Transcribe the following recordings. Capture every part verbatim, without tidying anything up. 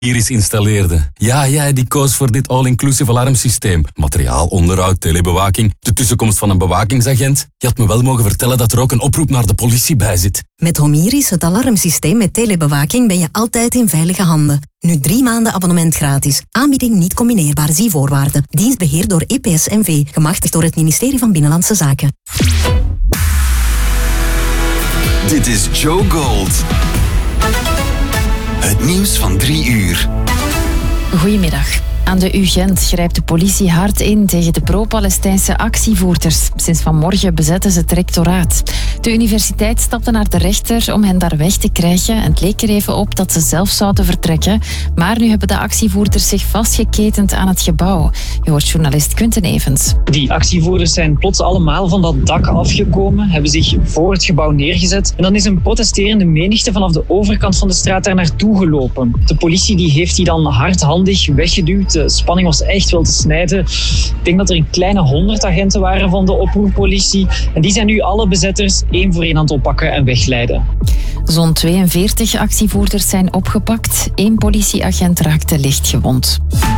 Iris installeerde. Ja, jij die koos voor dit all-inclusive alarmsysteem. Materiaal, onderhoud, telebewaking, de tussenkomst van een bewakingsagent. Je had me wel mogen vertellen dat er ook een oproep naar de politie bij zit. Met Homiris, het alarmsysteem met telebewaking, ben je altijd in veilige handen. Nu drie maanden abonnement gratis. Aanbieding niet combineerbaar, zie voorwaarden. Dienst beheerd door E P S N V, gemachtigd door het ministerie van Binnenlandse Zaken. Dit is Joe Gold. Het nieuws van drie uur. Goedemiddag. Aan de U Gent grijpt de politie hard in tegen de pro-Palestijnse actievoerders. Sinds vanmorgen bezetten ze het rectoraat. De universiteit stapte naar de rechter om hen daar weg te krijgen en het leek er even op dat ze zelf zouden vertrekken. Maar nu hebben de actievoerders zich vastgeketend aan het gebouw. Je hoort journalist Quinten Evans. Die actievoerders zijn plots allemaal van dat dak afgekomen, hebben zich voor het gebouw neergezet en dan is een protesterende menigte vanaf de overkant van de straat daar naartoe gelopen. De politie die heeft die dan hardhandig weggeduwd. De spanning was echt wel te snijden. Ik denk dat er een kleine honderd agenten waren van de oproerpolitie. En die zijn nu alle bezetters één voor één aan het oppakken en wegleiden. Zo'n tweeënveertig actievoerders zijn opgepakt. Eén politieagent raakte licht gewond.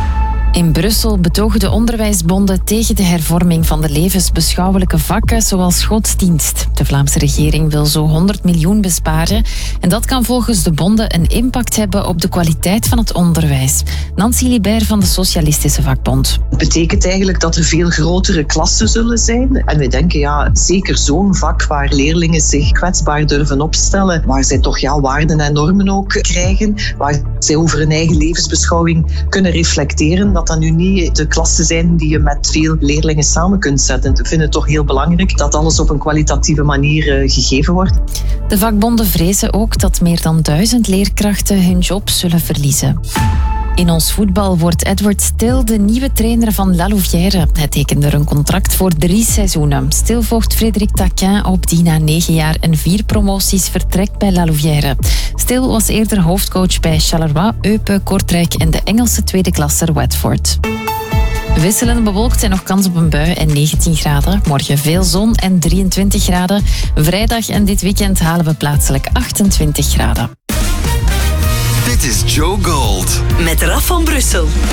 In Brussel betogen de onderwijsbonden tegen de hervorming van de levensbeschouwelijke vakken zoals godsdienst. De Vlaamse regering wil zo honderd miljoen besparen en dat kan volgens de bonden een impact hebben op de kwaliteit van het onderwijs. Nancy Libert van de Socialistische Vakbond. Het betekent eigenlijk dat er veel grotere klassen zullen zijn. En wij denken, ja, zeker zo'n vak waar leerlingen zich kwetsbaar durven opstellen, waar zij toch ja, waarden en normen ook krijgen, waar zij over hun eigen levensbeschouwing kunnen reflecteren, dat dat nu niet de klassen zijn die je met veel leerlingen samen kunt zetten. Ik vind het toch heel belangrijk dat alles op een kwalitatieve manier uh, gegeven wordt. De vakbonden vrezen ook dat meer dan duizend leerkrachten hun job zullen verliezen. In ons voetbal wordt Edward Still de nieuwe trainer van La Louvière. Hij tekende er een contract voor drie seizoenen. Still volgt Frédéric Taquin op, die na negen jaar en vier promoties vertrekt bij La Louvière. Still was eerder hoofdcoach bij Charleroi, Eupen, Kortrijk en de Engelse tweede klasser Watford. Wisselend bewolkt en nog kans op een bui en negentien graden. Morgen veel zon en drieëntwintig graden. Vrijdag en dit weekend halen we plaatselijk achtentwintig graden. Dit is Joe Gold. Met Raf van Brussel.